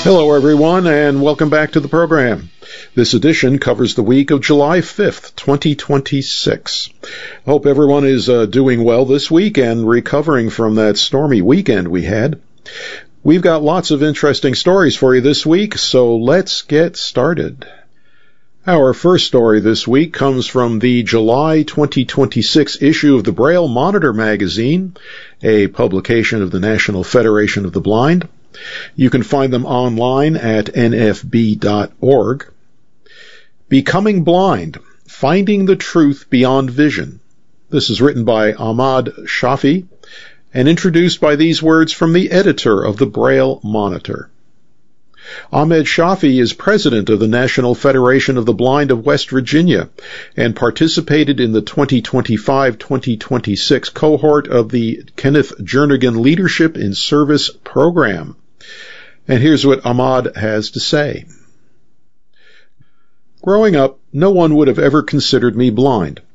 Hello, everyone, and welcome back to the program. This edition covers the week of July 5th, 2026. Hope everyone is doing well this week and recovering from that stormy weekend we had. We've got lots of interesting stories for you this week, so let's get started. Our first story this week comes from the July 2026 issue of the Braille Monitor magazine, a publication of the National Federation of the Blind. You can find them online at nfb.org. Becoming Blind, Finding the Truth Beyond Vision. This is written by Ahmad Shafi and introduced by these words from the editor of the Braille Monitor. Ahmed Shafi is president of the National Federation of the Blind of West Virginia and participated in the 2025-2026 cohort of the Kenneth Jernigan Leadership in Service program. And here's what Ahmad has to say. Growing up, no one would have ever considered me blind.